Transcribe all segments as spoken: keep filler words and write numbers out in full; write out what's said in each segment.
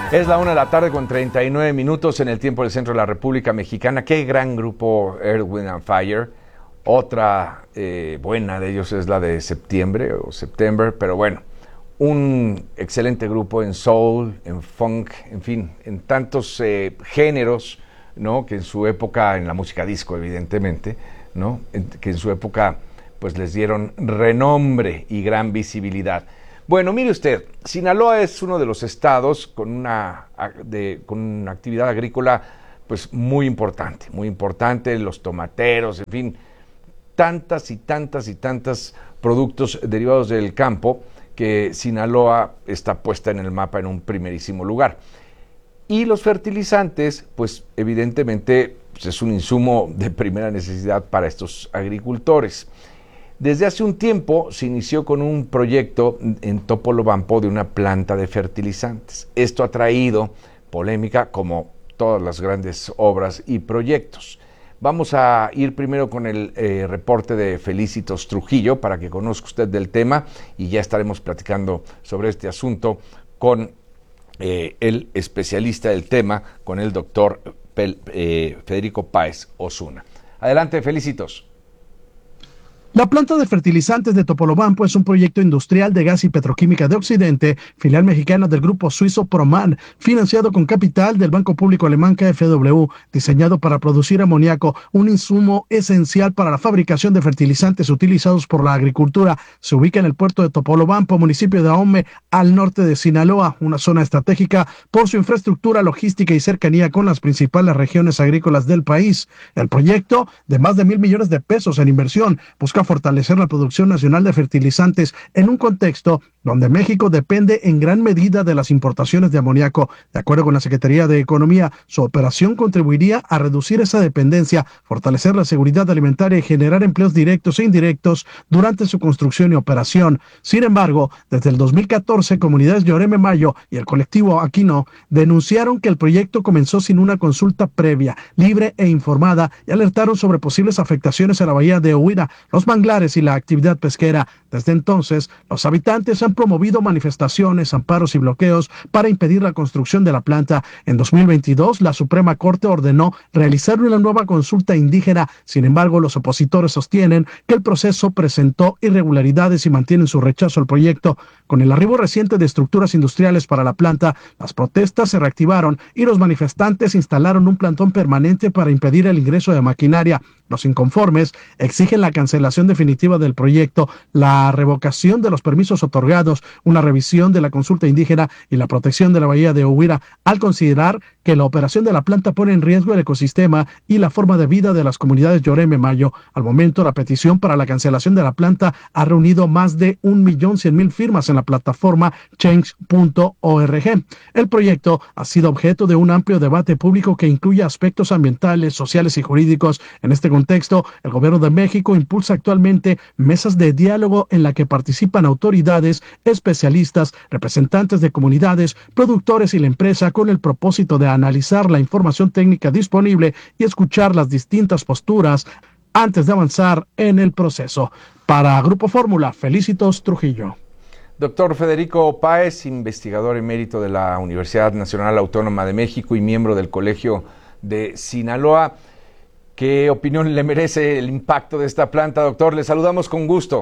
Es la una de la tarde con treinta y nueve minutos en el tiempo del centro de la República Mexicana. Qué gran grupo Earth, Wind and Fire. Otra eh, buena de ellos es la de Septiembre o September, pero bueno, un excelente grupo en soul, en funk, en fin, en tantos eh, géneros, ¿no? Que en su época, en la música disco evidentemente, ¿no? En, que en su época pues les dieron renombre y gran visibilidad. Bueno, mire usted, Sinaloa es uno de los estados con una, de, con una actividad agrícola pues muy importante, muy importante, los tomateros, en fin, tantas y tantas y tantas productos derivados del campo que Sinaloa está puesta en el mapa en un primerísimo lugar. Y los fertilizantes, pues evidentemente pues, es un insumo de primera necesidad para estos agricultores. Desde hace un tiempo se inició con un proyecto en Topolobampo de una planta de fertilizantes. Esto ha traído polémica como todas las grandes obras y proyectos. Vamos a ir primero con el eh, reporte de Felicitos Trujillo para que conozca usted del tema y ya estaremos platicando sobre este asunto con eh, el especialista del tema, con el doctor Pel, eh, Federico Páez Osuna. Adelante, Felicitos. La planta de fertilizantes de Topolobampo es un proyecto industrial de gas y petroquímica de Occidente, filial mexicana del grupo suizo Proman, financiado con capital del Banco Público Alemán K F W, diseñado para producir amoníaco, un insumo esencial para la fabricación de fertilizantes utilizados por la agricultura. Se ubica en el puerto de Topolobampo, municipio de Ahome, al norte de Sinaloa, una zona estratégica por su infraestructura logística y cercanía con las principales regiones agrícolas del país. El proyecto, de más de mil millones de pesos en inversión, busca fortalecer la producción nacional de fertilizantes en un contexto donde México depende en gran medida de las importaciones de amoníaco. De acuerdo con la Secretaría de Economía, su operación contribuiría a reducir esa dependencia, fortalecer la seguridad alimentaria y generar empleos directos e indirectos durante su construcción y operación. Sin embargo, desde el dos mil catorce, Comunidades Lloreme Mayo y el colectivo Aquino denunciaron que el proyecto comenzó sin una consulta previa, libre e informada, y alertaron sobre posibles afectaciones a la bahía de Huira, los manglares y la actividad pesquera. Desde entonces, los habitantes han promovido manifestaciones, amparos y bloqueos para impedir la construcción de la planta. En dos mil veintidós, la Suprema Corte ordenó realizar una nueva consulta indígena. Sin embargo, los opositores sostienen que el proceso presentó irregularidades y mantienen su rechazo al proyecto. Con el arribo reciente de estructuras industriales para la planta, las protestas se reactivaron y los manifestantes instalaron un plantón permanente para impedir el ingreso de maquinaria. Los inconformes exigen la cancelación definitiva del proyecto, la revocación de los permisos otorgados, una revisión de la consulta indígena y la protección de la bahía de Huira, al considerar que la operación de la planta pone en riesgo el ecosistema y la forma de vida de las comunidades Lloreme Mayo. Al momento, la petición para la cancelación de la planta ha reunido más de un millón cien mil firmas en la plataforma change punto org. El proyecto ha sido objeto de un amplio debate público que incluye aspectos ambientales, sociales y jurídicos. En este contexto, el gobierno de México impulsa actualmente mesas de diálogo en la que participan autoridades, especialistas, representantes de comunidades, productores y la empresa, con el propósito de analizar la información técnica disponible y escuchar las distintas posturas antes de avanzar en el proceso. Para Grupo Fórmula, Felicitos Trujillo. Doctor Federico Páez, investigador emérito de la Universidad Nacional Autónoma de México y miembro del Colegio de Sinaloa. ¿Qué opinión le merece el impacto de esta planta, doctor? Le saludamos con gusto.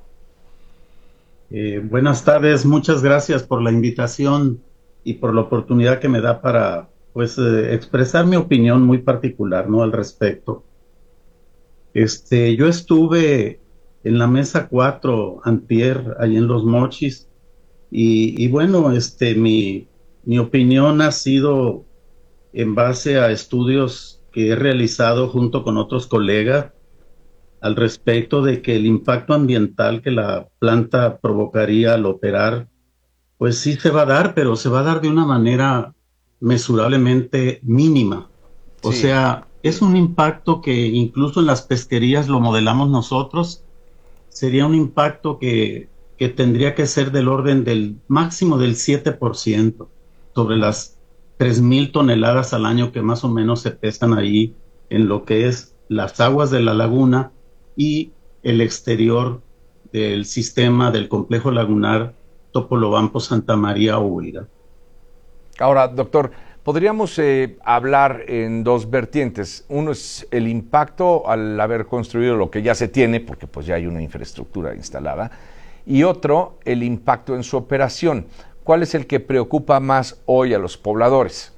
Eh, buenas tardes, muchas gracias por la invitación y por la oportunidad que me da para pues eh, expresar mi opinión muy particular, ¿no?, al respecto. Este, yo estuve en la mesa cuatro antier, ahí en Los Mochis, y, y bueno, este, mi, mi opinión ha sido en base a estudios que he realizado junto con otros colegas al respecto de que el impacto ambiental que la planta provocaría al operar, pues sí se va a dar, pero se va a dar de una manera mesurablemente mínima. O sí. sea, es un impacto que incluso en las pesquerías lo modelamos nosotros. Sería un impacto que, que tendría que ser del orden del máximo del siete por ciento sobre las tres mil toneladas al año que más o menos se pesan ahí en lo que es las aguas de la laguna y el exterior del sistema del complejo lagunar Topolobampo Santa María Huira. Ahora, doctor, podríamos eh, hablar en dos vertientes. Uno es el impacto al haber construido lo que ya se tiene, porque pues ya hay una infraestructura instalada, y otro, el impacto en su operación. ¿Cuál es el que preocupa más hoy a los pobladores?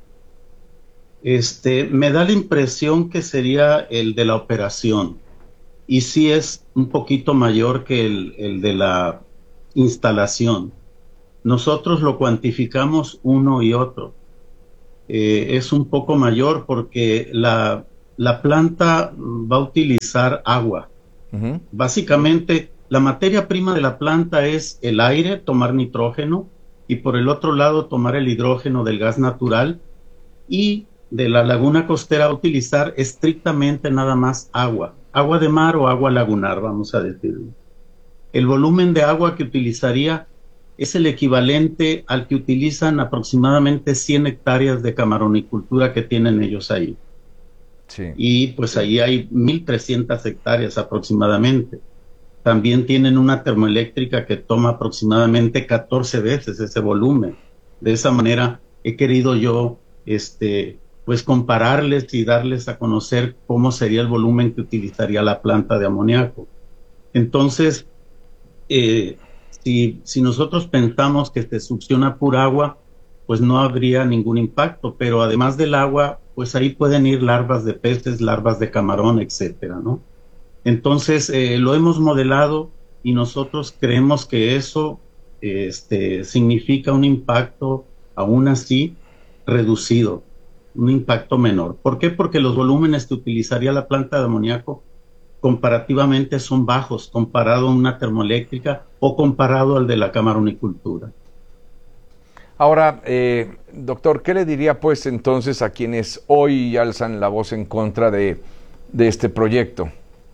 Este, me da la impresión que sería el de la operación, y sí es un poquito mayor que el, el de la instalación. Nosotros lo cuantificamos uno y otro. Eh, es un poco mayor porque la, la planta va a utilizar agua. Uh-huh. Básicamente, la materia prima de la planta es el aire, tomar nitrógeno, y por el otro lado tomar el hidrógeno del gas natural, y de la laguna costera a utilizar estrictamente nada más agua, agua de mar o agua lagunar, vamos a decirlo. El volumen de agua que utilizaría es el equivalente al que utilizan aproximadamente cien hectáreas de camaronicultura que tienen ellos ahí. Sí. Y pues ahí hay mil trescientas hectáreas aproximadamente. También tienen una termoeléctrica que toma aproximadamente catorce veces ese volumen. De esa manera he querido yo este, pues compararles y darles a conocer cómo sería el volumen que utilizaría la planta de amoníaco. Entonces, eh, si, si nosotros pensamos que se succiona pura agua, pues no habría ningún impacto, pero además del agua, pues ahí pueden ir larvas de peces, larvas de camarón, etcétera, ¿no? Entonces, eh, lo hemos modelado y nosotros creemos que eso este, significa un impacto, aún así, reducido, un impacto menor. ¿Por qué? Porque los volúmenes que utilizaría la planta de amoníaco comparativamente son bajos, comparado a una termoeléctrica o comparado al de la camaronicultura. Ahora, eh, doctor, ¿qué le diría pues entonces a quienes hoy alzan la voz en contra de, de este proyecto?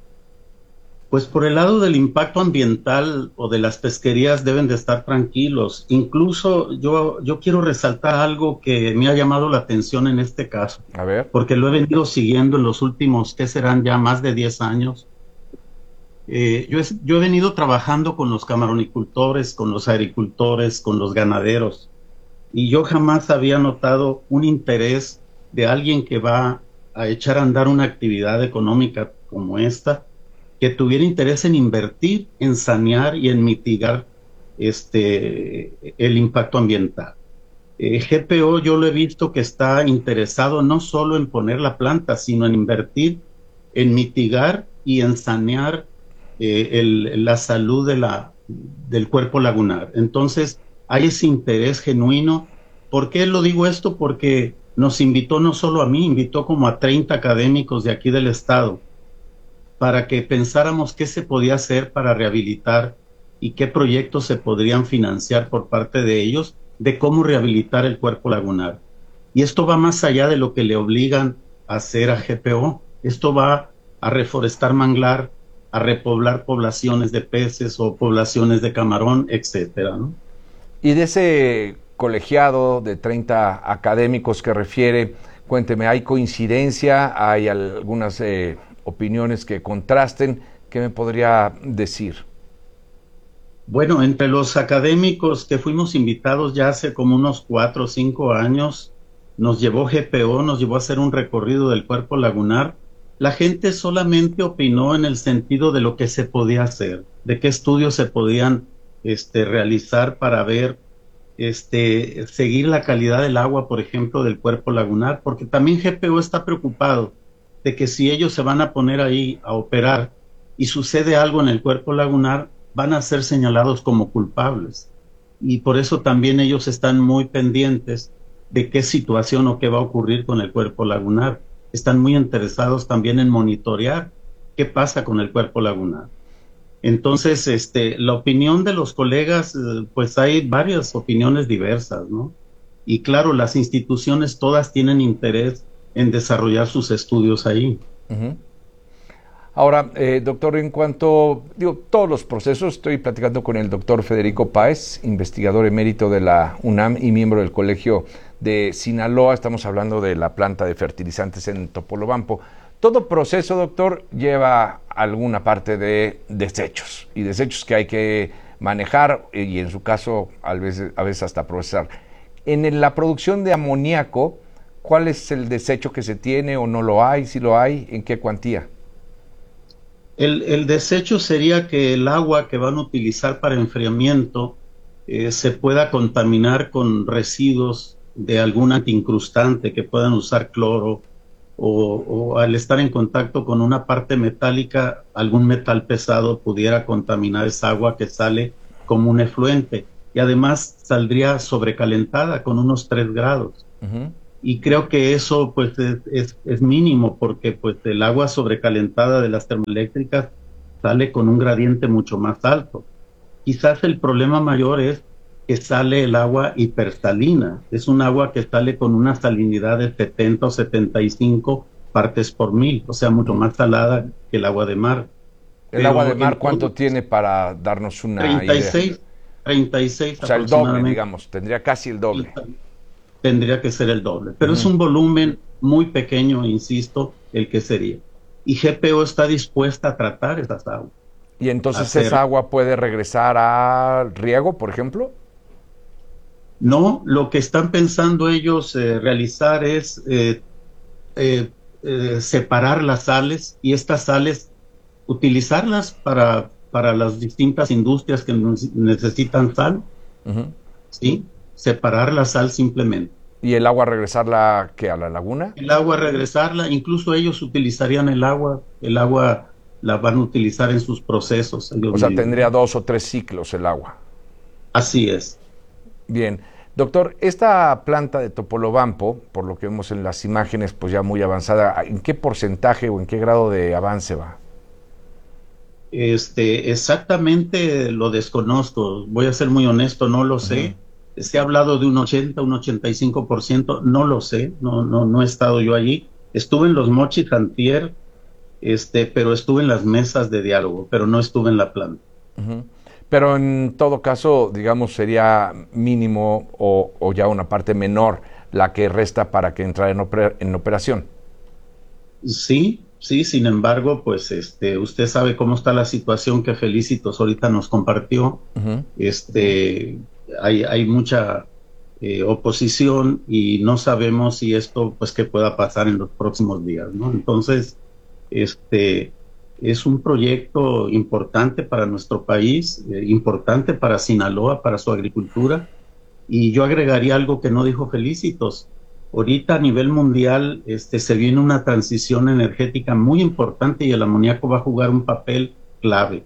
Pues por el lado del impacto ambiental o de las pesquerías deben de estar tranquilos. Incluso yo, yo quiero resaltar algo que me ha llamado la atención en este caso. A ver. Porque lo he venido siguiendo en los últimos, ¿qué serán ya? Más de diez años. Eh, yo, he, yo he venido trabajando con los camaronicultores, con los agricultores, con los ganaderos. Y yo jamás había notado un interés de alguien que va a echar a andar una actividad económica como esta, que tuviera interés en invertir, en sanear y en mitigar este, el impacto ambiental. Eh, G P O yo lo he visto que está interesado no solo en poner la planta, sino en invertir, en mitigar y en sanear eh, el, la salud de la, del cuerpo lagunar. Entonces, hay ese interés genuino. ¿Por qué lo digo esto? Porque nos invitó no solo a mí, invitó como a treinta académicos de aquí del estado, para que pensáramos qué se podía hacer para rehabilitar y qué proyectos se podrían financiar por parte de ellos de cómo rehabilitar el cuerpo lagunar. Y esto va más allá de lo que le obligan a hacer a G P O. Esto va a reforestar manglar, a repoblar poblaciones de peces o poblaciones de camarón, etcétera, ¿no? Y de ese colegiado de treinta académicos que refiere, cuénteme, ¿hay coincidencia? ¿Hay algunas eh, opiniones que contrasten? ¿Qué me podría decir? Bueno, entre los académicos que fuimos invitados ya hace como unos cuatro o cinco años, nos llevó G P O, nos llevó a hacer un recorrido del cuerpo lagunar. La gente solamente opinó en el sentido de lo que se podía hacer, de qué estudios se podían este, realizar para ver, este, seguir la calidad del agua, por ejemplo, del cuerpo lagunar, porque también G P O está preocupado de que si ellos se van a poner ahí a operar y sucede algo en el cuerpo lagunar, van a ser señalados como culpables. Y por eso también ellos están muy pendientes de qué situación o qué va a ocurrir con el cuerpo lagunar. Están muy interesados también en monitorear qué pasa con el cuerpo lagunar. Entonces, este, la opinión de los colegas, pues hay varias opiniones diversas, ¿no? Y claro, las instituciones todas tienen interés en desarrollar sus estudios ahí. Uh-huh. Ahora, eh, doctor, en cuanto, digo, todos los procesos, estoy platicando con el doctor Federico Páez, investigador emérito de la UNAM y miembro del Colegio de Sinaloa. Estamos hablando de la planta de fertilizantes en Topolobampo. Todo proceso, doctor, lleva alguna parte de desechos, y desechos que hay que manejar y en su caso a veces, a veces hasta procesar. En el- la producción de amoníaco, ¿cuál es el desecho que se tiene o no lo hay? Si lo hay, ¿en qué cuantía? El, el desecho sería que el agua que van a utilizar para enfriamiento eh, se pueda contaminar con residuos de algún antiincrustante que puedan usar cloro o, o al estar en contacto con una parte metálica, algún metal pesado pudiera contaminar esa agua que sale como un efluente y además saldría sobrecalentada con unos tres grados. Ujú. Y creo que eso pues es, es, es mínimo porque pues el agua sobrecalentada de las termoeléctricas sale con un gradiente mucho más alto. Quizás el problema mayor es que sale el agua hipersalina. Es un agua que sale con una salinidad de setenta o setenta y cinco partes por mil, o sea, mucho más salada que el agua de mar. ¿El agua de Pero mar en cuánto todo, tiene para darnos una treinta y idea? seis, treinta y seis O sea, el doble, aproximadamente. digamos, tendría casi el doble. Tendría que ser el doble, pero es Ujú. un volumen muy pequeño, insisto, el que sería. Y G P O está dispuesta a tratar esas aguas, Y a entonces hacer. esa agua puede regresar al riego, por ejemplo. No, lo que están pensando ellos eh, realizar es eh, eh, eh, separar las sales y estas sales utilizarlas para, para las distintas industrias que nos- necesitan sal, Ujú. ¿sí? Separar la sal simplemente. Y el agua regresarla que a la laguna. El agua regresarla, incluso ellos utilizarían el agua, el agua la van a utilizar en sus procesos ellos O sea, mismos. tendría dos o tres ciclos el agua. Así es. Bien. Doctor, esta planta de Topolobampo, por lo que vemos en las imágenes, pues ya muy avanzada, ¿en qué porcentaje o en qué grado de avance va? Este, exactamente lo desconozco, voy a ser muy honesto, no lo Ujú. sé. Se ha hablado de un ochenta, un ochenta y cinco por ciento, no lo sé, no, no, no he estado yo allí. Estuve en los Mochis antier, este, pero estuve en las mesas de diálogo, pero no estuve en la planta. Ujú. Pero en todo caso, digamos, sería mínimo o, o ya una parte menor la que resta para que entrara en, oper- en operación. Sí, sí, sin embargo, pues este, usted sabe cómo está la situación que Felicitos ahorita nos compartió. Ujú. Este, hay, hay mucha eh, oposición y no sabemos si esto, pues, qué pueda pasar en los próximos días, ¿no? Entonces, este, es un proyecto importante para nuestro país, eh, importante para Sinaloa, para su agricultura. Y yo agregaría algo que no dijo Felicitos. Ahorita a nivel mundial este, se viene una transición energética muy importante y el amoníaco va a jugar un papel clave.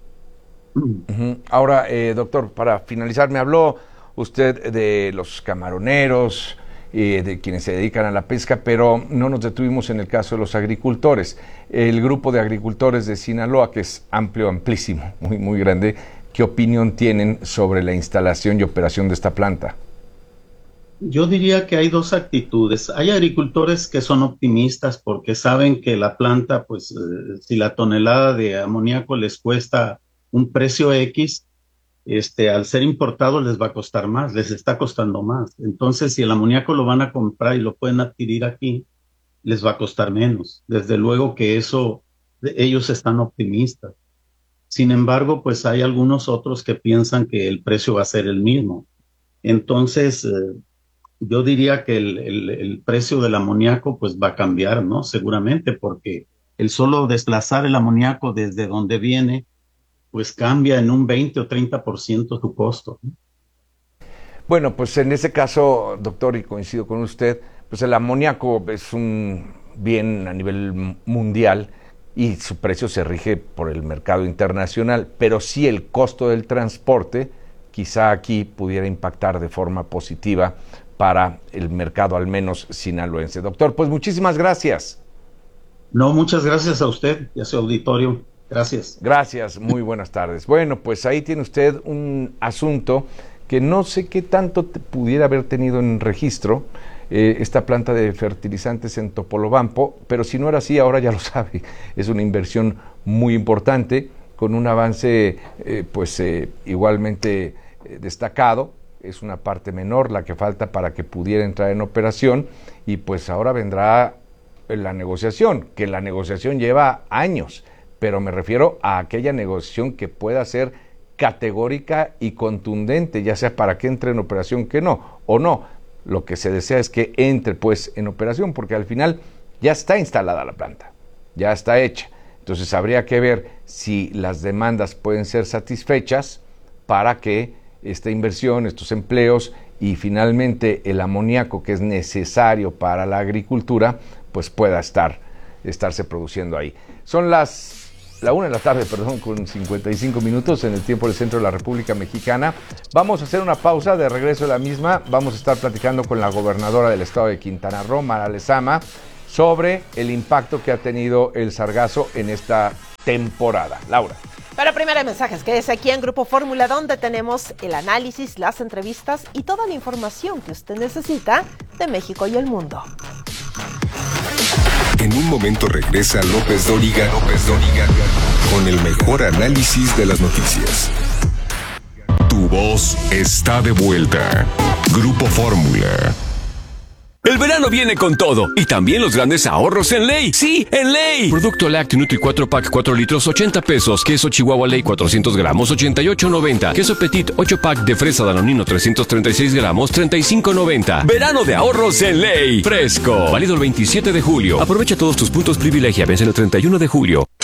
Ujú. Ahora, eh, doctor, para finalizar, me habló usted de los camaroneros, eh, de quienes se dedican a la pesca, pero no nos detuvimos en el caso de los agricultores. El grupo de agricultores de Sinaloa, que es amplio, amplísimo, muy, muy grande, ¿qué opinión tienen sobre la instalación y operación de esta planta? Yo diría que hay dos actitudes. Hay agricultores que son optimistas porque saben que la planta, pues eh, si la tonelada de amoníaco les cuesta un precio X, este, al ser importado les va a costar más, les está costando más. Entonces, si el amoníaco lo van a comprar y lo pueden adquirir aquí, les va a costar menos. Desde luego que eso, ellos están optimistas. Sin embargo, pues hay algunos otros que piensan que el precio va a ser el mismo. Entonces, eh, yo diría que el, el, el precio del amoníaco pues va a cambiar, ¿no? Seguramente, porque el solo desplazar el amoníaco desde donde viene, pues cambia en un veinte o treinta por ciento su costo, ¿no? Bueno, pues en ese caso, doctor, y coincido con usted, pues el amoníaco es un bien a nivel mundial y su precio se rige por el mercado internacional, pero sí el costo del transporte quizá aquí pudiera impactar de forma positiva para el mercado, al menos sinaloense. Doctor, pues muchísimas gracias. No, muchas gracias a usted y a su auditorio. Gracias. Gracias, muy buenas tardes. Bueno, pues ahí tiene usted un asunto que no sé qué tanto te pudiera haber tenido en registro, eh, esta planta de fertilizantes en Topolobampo, pero si no era así, ahora ya lo sabe, es una inversión muy importante, con un avance eh, pues eh, igualmente eh, destacado, es una parte menor la que falta para que pudiera entrar en operación y pues ahora vendrá la negociación, que la negociación lleva años, pero me refiero a aquella negociación que pueda ser categórica y contundente, ya sea para que entre en operación que no, o no. Lo que se desea es que entre pues en operación, porque al final ya está instalada la planta, ya está hecha. Entonces habría que ver si las demandas pueden ser satisfechas para que esta inversión, estos empleos y finalmente el amoníaco que es necesario para la agricultura, pues pueda estar, estarse produciendo ahí. Son las, la una de la tarde, perdón, con cincuenta y cinco minutos en el tiempo del centro de la República Mexicana. Vamos a hacer una pausa, de regreso de la misma, vamos a estar platicando con la gobernadora del estado de Quintana Roo, Mara Lezama, sobre el impacto que ha tenido el sargazo en esta temporada. Laura. Pero primero hay mensajes, que es aquí en Grupo Fórmula, donde tenemos el análisis, las entrevistas y toda la información que usted necesita de México y el mundo. En un momento regresa López Dóriga, López Dóriga, con el mejor análisis de las noticias. Tu voz está de vuelta. Grupo Fórmula. El verano viene con todo, y también los grandes ahorros en Ley. ¡Sí, en Ley! Producto lácteo Nutri cuatro pack cuatro litros, ochenta pesos. Queso Chihuahua Ley cuatrocientos gramos, ochenta y ocho noventa. Queso Petit ocho pack de fresa Danonino trescientos treinta y seis gramos, treinta y cinco noventa. Verano de ahorros en Ley. Fresco. Válido el veintisiete de julio. Aprovecha todos tus puntos privilegia. Vence el treinta y uno de julio.